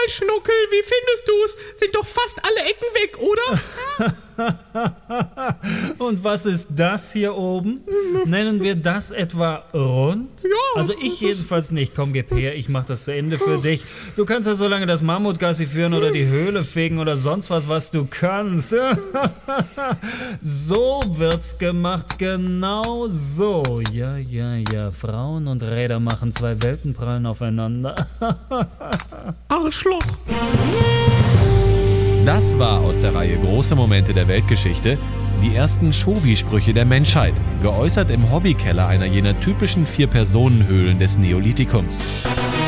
Schnuckel, wie findest du's? Sind doch fast alle Ecken weg, oder? Und was ist das hier oben? Nennen wir das etwa rund? Ja. Also ich jedenfalls nicht. Komm, gib her, ich mach das zu Ende für dich. Du kannst ja so lange das Mammutgassi führen oder die Höhle fegen oder sonst was du kannst. So wird's gemacht, genau so. Ja, Frauen und Räder machen, zwei Welten prallen aufeinander. Arschloch. Das war aus der Reihe Große Momente der Weltgeschichte die ersten Chauvi-Sprüche der Menschheit, geäußert im Hobbykeller einer jener typischen 4-Personen-Höhlen des Neolithikums.